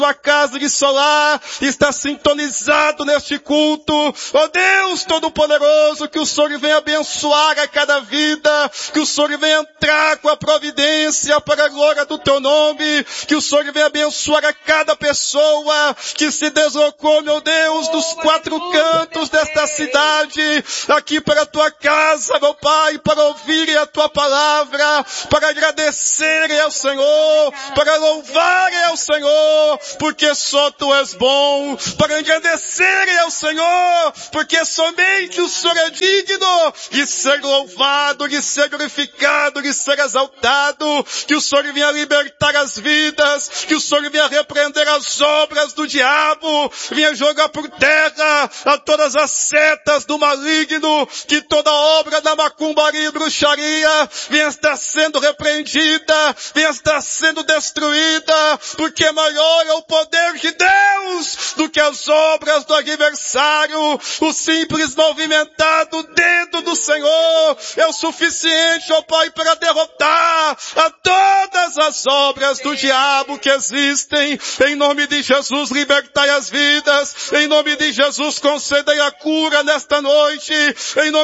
tua casa de solar está sintonizado neste culto. Ó Deus Todo-Poderoso, que o Senhor venha abençoar a cada vida, que o Senhor venha entrar com a providência para a glória do teu nome, que o Senhor venha abençoar a cada pessoa que se deslocou, meu Deus, dos quatro cantos desta cidade, aqui para a tua casa, meu Pai, para ouvirem a tua palavra, para agradecerem ao Senhor, para louvarem ao Senhor, porque só tu és bom, para agradecerem ao Senhor, porque somente o Senhor é digno de ser louvado, de ser glorificado, de ser exaltado, que o Senhor venha libertar as vidas, que o Senhor venha repreender as obras do diabo, venha jogar por terra a todas as setas do maligno, que toda obra da macumbaria e bruxaria venha estar sendo repreendida, venha estar sendo destruída, porque maior é o poder de Deus do que as obras do adversário. O simples movimentar do dedo do Senhor é o suficiente, ó Pai, para derrotar a todas as obras do diabo que existem. Em nome de Jesus, libertai as vidas. Em nome de Jesus, concedei a cura nesta noite. Em nome